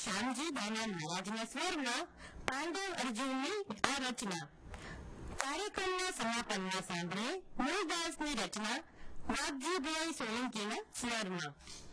શ્યામજી દાના મહારાજના સ્વરમાં પાંડવ અર્જુનની આ રચના. કાર્યક્રમના સમાપનમાં સાંભળે મૂળદાસની રચના વાઘજીભાઈ સોલંકીના સ્વરમાં.